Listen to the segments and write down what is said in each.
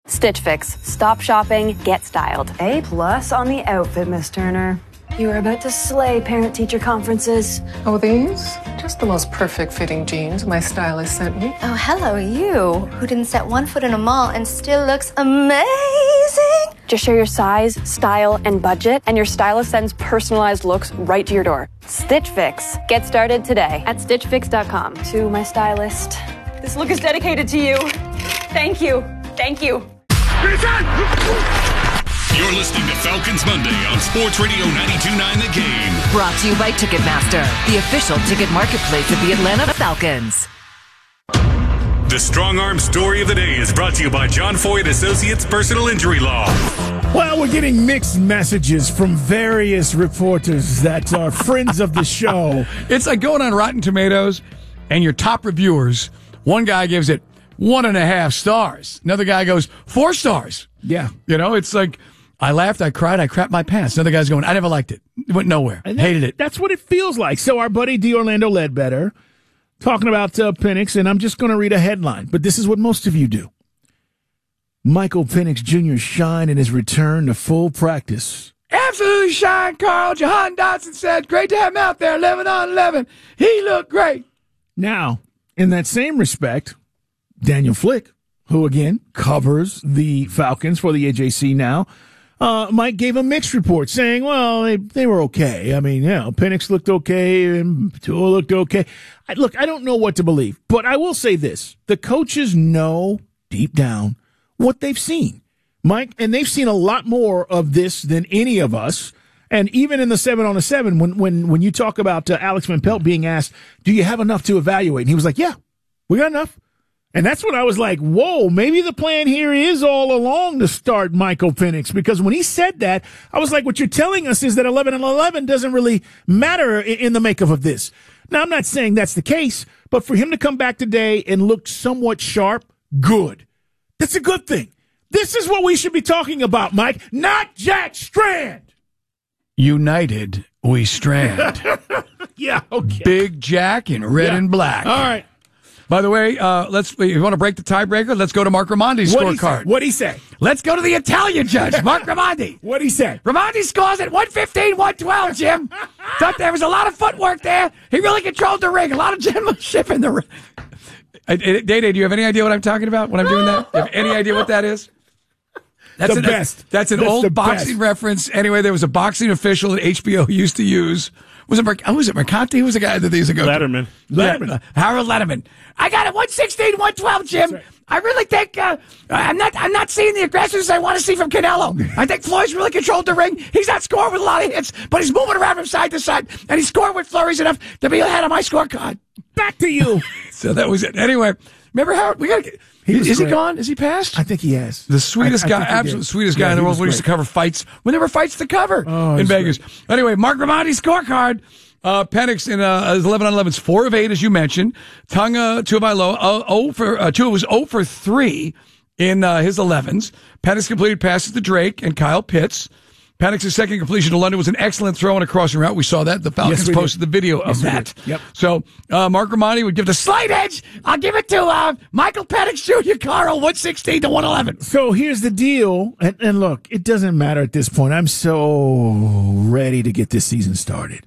Stitch Fix. Stop shopping, get styled. A+ on the outfit, Miss Turner. You are about to slay parent-teacher conferences. Oh, these? Just the most perfect fitting jeans my stylist sent me. Oh, hello, you, who didn't set one foot in a mall and still looks amazing. Just share your size, style, and budget, and your stylist sends personalized looks right to your door. Stitch Fix. Get started today at StitchFix.com. To my stylist. This look is dedicated to you. Thank you. Thank you. You're listening to Falcons Monday on Sports Radio 92.9 The Game. Brought to you by Ticketmaster, the official ticket marketplace of the Atlanta Falcons. The Strong Arm Story of the Day is brought to you by John Foyt Associates Personal Injury Law. Well, we're getting mixed messages from various reporters that are friends of the show. It's like going on Rotten Tomatoes and your top reviewers. One guy gives it 1.5 stars. Another guy goes 4 stars. Yeah. You know, it's like, I laughed, I cried, I crapped my pants. Another guy's going, I never liked it. It went nowhere. Hated it. That's what it feels like. So our buddy D. Orlando Ledbetter talking about Penix, and I'm just going to read a headline, but this is what most of you do. Michael Penix Jr.'s shine in his return to full practice. Absolutely shine, Carl. Jahan Dotson said, great to have him out there, 11 on 11. He looked great. Now, in that same respect, Daniel Flick, who again covers the Falcons for the AJC now, Mike gave a mixed report saying, well, they were okay. I mean, Penix looked okay and Tua looked okay. Look, I don't know what to believe, but I will say this. The coaches know deep down what they've seen, Mike, and they've seen a lot more of this than any of us. And even in the 7-on-7, when you talk about Alex Van Pelt being asked, do you have enough to evaluate? And he was like, yeah, we got enough. And that's when I was like, whoa, maybe the plan here is all along to start Michael Penix. Because when he said that, I was like, what you're telling us is that 11 and 11 doesn't really matter in the makeup of this. Now, I'm not saying that's the case, but for him to come back today and look somewhat sharp, good. That's a good thing. This is what we should be talking about, Mike, not Jack Strand. United, we strand. Yeah, okay. Big Jack in red and black. All right. By the way, if you want to break the tiebreaker, let's go to Mark Ramondi's scorecard. What'd he say? Let's go to the Italian judge, Mark Ramondi. What'd he say? Ramondi scores at 115, 112, Jim. Thought there was a lot of footwork there. He really controlled the ring. A lot of generalship in the ring. Day-Day, do you have any idea what I'm talking about when I'm doing that? You have any idea what that is? That's the best. That's an old boxing reference. Anyway, there was a boxing official that HBO used to use. Was it Mercanti? Who was the guy that they used to go Letterman. to? Letterman. Harold Letterman. I got it 116, 112, Jim. Right. I really think I'm not seeing the aggressiveness I want to see from Canelo. I think Floyd's really controlled the ring. He's not scoring with a lot of hits, but he's moving around from side to side, and he's scoring with flurries enough to be ahead of my scorecard. Back to you. So that was it. Anyway, remember Howard? We got to get. Is he gone? Is he passed? I think he has. The sweetest guy, absolute sweetest guy in the world. We used to cover fights when there were fights to cover in Vegas. Great. Anyway, Mark Ramondi's scorecard. Penix in 11 on 11's 4 of 8, as you mentioned. Tonga Tuivasa-Loa, Tua was 0 for 3 in his 11s. Penix completed passes to Drake and Kyle Pitts. Penix's second completion to London was an excellent throw on a crossing route. We saw that. The Falcons posted the video of that. Yep. So Mark Ramondi would give the slight edge. I'll give it to Michael Penix Jr., Carl, 116 to 111. So here's the deal. And look, it doesn't matter at this point. I'm so ready to get this season started.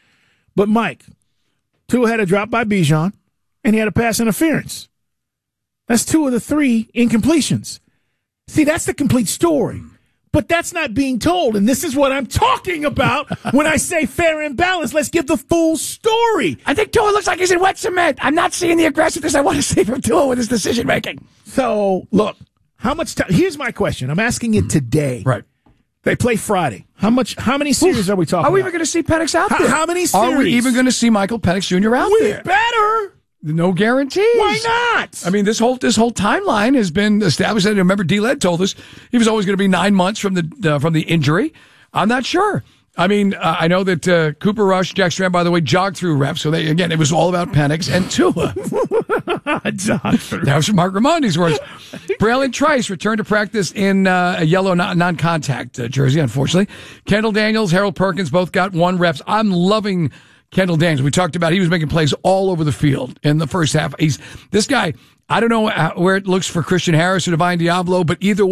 But Mike, Tua had a drop by Bijan, and he had a pass interference. That's 2 of the 3 incompletions. See, that's the complete story. But that's not being told, and this is what I'm talking about when I say fair and balanced. Let's give the full story. I think Tua looks like he's in wet cement. I'm not seeing the aggressiveness I want to see from Tua with his decision-making. So, look, how much time? Here's my question. I'm asking it today. Right. They play Friday. How many series are we talking about? Are we even going to see Penix out there? How many series? Are we even going to see Michael Penix Jr. out there? We better. No guarantees. Why not? I mean, this whole timeline has been established. And remember, D-Led told us he was always going to be 9 months from the injury. I'm not sure. I mean, I know that Cooper Rush, Jack Strand, by the way, jogged through reps. So it was all about Penix and Tua. That was from Mark Ramondi's words. Braylon Trice returned to practice in a yellow non-contact jersey, unfortunately. Kendall Daniels, Harold Perkins both got 1 reps. I'm loving Kendall Daniels. We talked about he was making plays all over the field in the first half. This guy, I don't know where it looks for Christian Harris or Divine Diablo, but either way,